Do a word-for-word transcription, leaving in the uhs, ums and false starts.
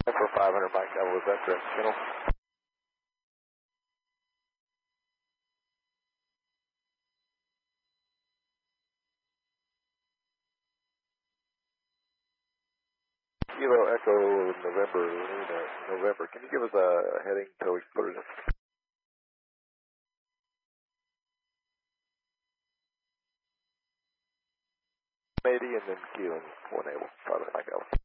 For five hundred Mike Echo, is that correct, Channel? Kilo Echo November, Luna, November. Can you give us a heading until we put it in? eighty and then Kilo, one able, five hundred Mike Echo.